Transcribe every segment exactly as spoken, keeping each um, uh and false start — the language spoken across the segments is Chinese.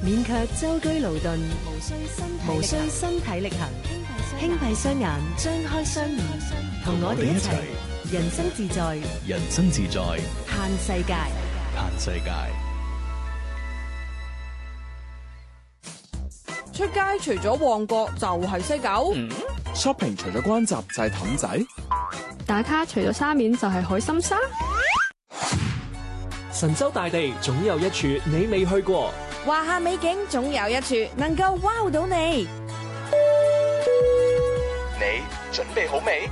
免卻舟車勞頓，無需身體力行，輕閉雙眼，張開雙耳，同我哋一齊人生自在， 人生自在， 嘆世界， 嘆世界。 出街除咗旺角就係西九、 嗯、shopping 除咗關閘就係氹仔， 打卡除咗沙面就係海心沙。 神州大地總有一處你未去過， 華夏美景總有一處能夠 wow 到你。 你準備好未？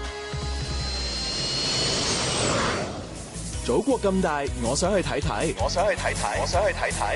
祖國咁大，我想去睇睇，我想去睇睇，我想去睇睇。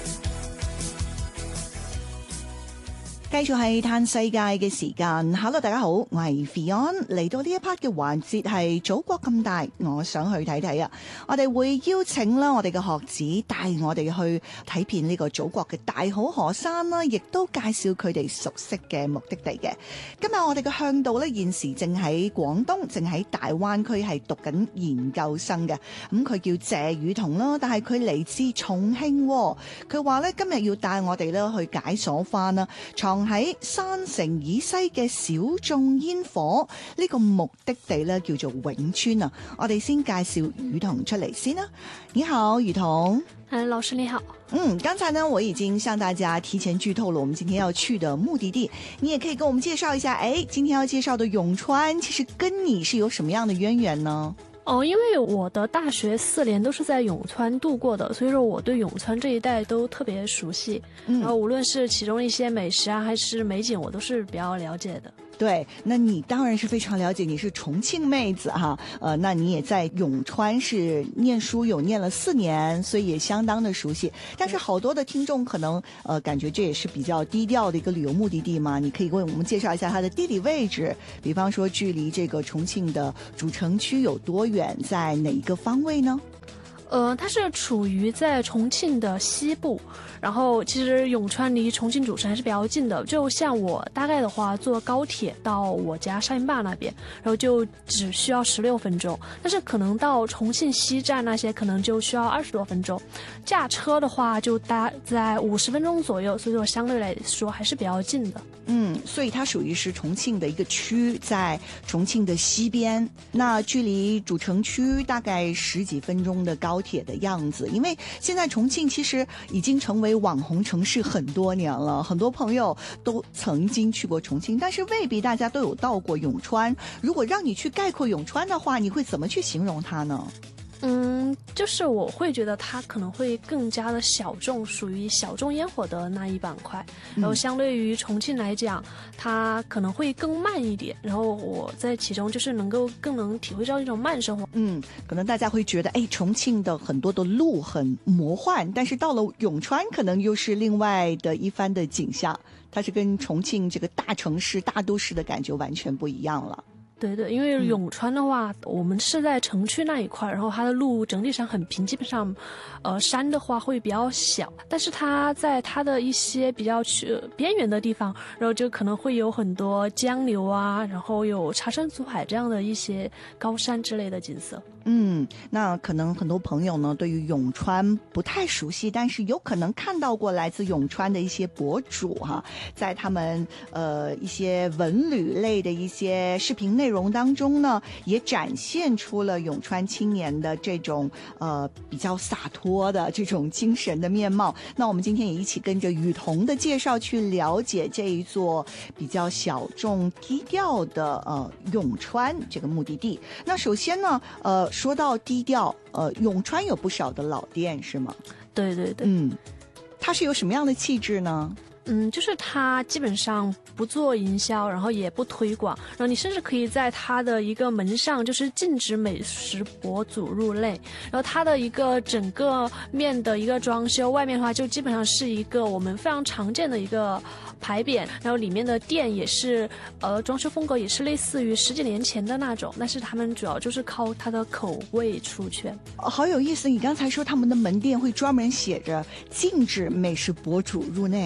繼續係嘆世界嘅時間。Hello， 大家好，我係 Fion， 嚟到呢一 part 嘅環節係祖國咁大，我想去睇睇啊！我哋會邀請啦，我哋嘅學子帶我哋去睇遍呢個祖國嘅大好河山啦，亦都介紹佢哋熟悉嘅目的地嘅。今日我哋嘅向導咧，現時正喺廣東，正喺大灣區係讀緊研究生嘅。咁佢叫謝宇彤啦，但係佢嚟自重慶。佢話咧今日要帶我哋咧去解鎖翻啦，藏喺山城以西嘅小眾煙火呢個目的地咧叫做永川啊！我哋先介紹宇彤出嚟先啦。你好，宇彤。 嗯，老師你好。 嗯，剛才呢我已經向大家提前劇透了我們今天要去的目的地，你也可以跟我們介紹一下，誒，今天要介紹的永川其實跟你是有什麼樣的淵源呢？ 哦，因為我的大學四年都是在永川度過的，所以說我對永川這一帶都特別熟悉。嗯，然後無論是其中一些美食啊，還是美景，我都是比較了解的。 對，那你當然是非常了解，你是重慶妹子哈，呃，那你也在永川是念書有念了四年，所以也相當的熟悉。但是好多的聽眾可能呃感覺這也是比較低調的一個旅遊目的地嘛，你可以為我們介紹一下它的地理位置，比方說距離這個重慶的主城區有多遠，在哪一個方位呢？ 呃，它是處於在重慶的西部，然後其實永川離重慶主城還是比較近的，就像我大概的話坐高鐵到我家沙坪壩那邊，然後就只需要十六分鐘，但是可能到重慶西站那些可能就需要二十多分鐘，駕車的話就大在五十分鐘左右，所以說相對來說還是比較近的。 嗯，所以它屬於是重慶的一個區，在重慶的西邊，那距離主城區大概十幾分鐘的高鐵的樣子。因為現在重慶其實已經成為網紅城市很多年了，很多朋友都曾經去過重慶，但是未必大家都有到過永川。如果讓你去概括永川的話，你會怎麼去形容它呢？ 嗯，就是我會覺得它可能會更加的小眾，屬於小眾煙火的那一板塊，然後相對於重慶來講，它可能會更慢一點，然後我在其中就是能夠更能體會到一種慢生活。 嗯，可能大家會覺得，哎，重慶的很多的路很魔幻，但是到了永川可能又是另外的一番的景象，它是跟重慶這個大城市大都市的感覺完全不一樣了。 對對，因為永川的話，嗯、我們是在城區那一塊，然後它的路整體上很平，基本上，呃，山的話會比較小，但是它在它的一些比較去邊緣的地方，然後就可能會有很多江流啊，然後有茶山祖海這樣的一些高山之類的景色。 嗯，那可能很多朋友呢對於永川不太熟悉，但是有可能看到過來自永川的一些博主哈，在他們呃一些文旅類的一些視頻內容當中呢，也展現出了永川青年的這種呃比較灑脫的這種精神的面貌。那我們今天也一起跟着宇彤的介紹去了解這一座比較小眾低調的呃永川這個目的地。那首先呢，呃說到低調，呃永川有不少的老店是嗎？ 對對對。 嗯，它是有什麼樣的氣質呢？ 嗯，就是它基本上不做營銷，然後也不推廣，然後你甚至可以在它的一個門上就是禁止美食博主入內，然後它的一個整個面的一個裝修，外面的話就基本上是一個我們非常常見的一個牌匾，然後裡面的店也是呃裝修風格也是類似於十幾年前的那種，但是他們主要就是靠它的口味出圈。 好有意思，你剛才說他們的門店會專門寫着禁止美食博主入內。 對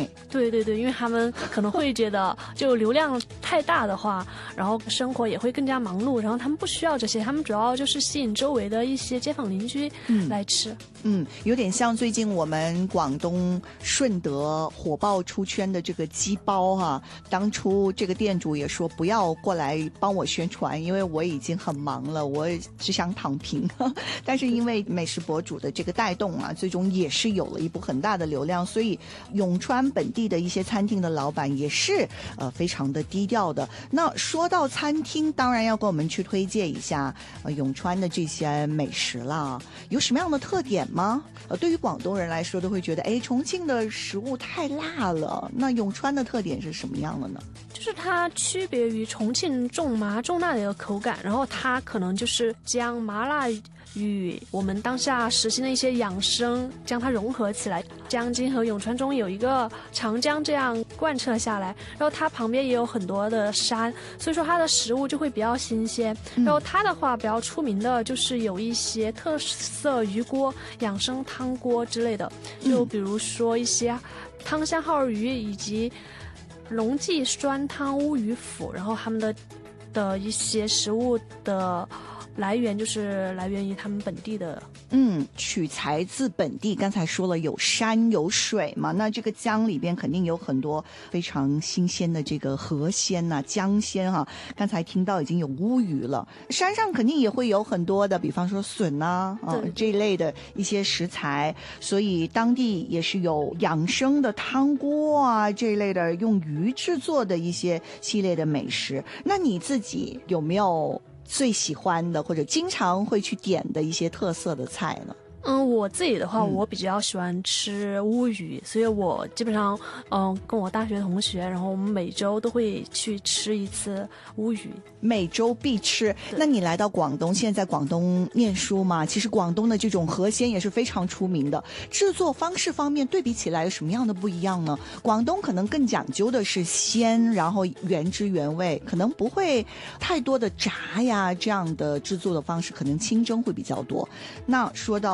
对对对，因为他们可能会觉得就流量太大的话，然后生活也会更加忙碌，然后他们不需要这些，他们主要就是吸引周围的一些街坊邻居来吃。 嗯，有点像最近我们广东顺德火爆出圈的这个鸡包哈、啊，当初这个店主也说不要过来帮我宣传，因为我已经很忙了，我只想躺平。但是因为美食博主的这个带动啊，最终也是有了一波很大的流量，所以永川本地的一些餐厅的老板也是呃非常的低调的。那说到餐厅，当然要跟我们去推荐一下呃永川的这些美食啦，有什么样的特点吗？呃，对于广东人来说都会觉得，哎，重庆的食物太辣了。那永川的特点是什么样的呢？ 就是它区别于重庆重麻重辣的一个口感，然后它可能就是将麻辣与我们当下实行的一些养生将它融合起来。江津和永川中有一个长江这样贯彻下来，然后它旁边也有很多的山，所以说它的食物就会比较新鲜。然后它的话比较出名的就是有一些特色鱼锅、养生汤锅之类的，就比如说一些汤香号鱼以及龙记酸汤乌鱼腐，然后他们的的一些食物的来源就是来源于他们本地的， 嗯，取材自本地。刚才说了有山有水嘛，那这个江里边肯定有很多非常新鲜的这个河鲜呐、啊、江鲜哈、啊。刚才听到已经有乌鱼了，山上肯定也会有很多的，比方说笋呐 啊, 啊这一类的一些食材，所以当地也是有养生的汤锅啊这一类的用鱼制作的一些系列的美食。那你自己有没有最喜欢的或者经常会去点的一些特色的菜呢？ 嗯，我自己的话， 嗯、 我比较喜欢吃乌鱼，所以我基本上，嗯，跟我大学同学，然后我们每周都会去吃一次乌鱼， 每周必吃。那你来到广东，现在在广东念书嘛？其实广东的这种河鲜也是非常出名的。制作方式方面对比起来有什么样的不一样呢？广东可能更讲究的是鲜，然后原汁原味，可能不会太多的炸呀这样的制作的方式，可能清蒸会比较多。那说到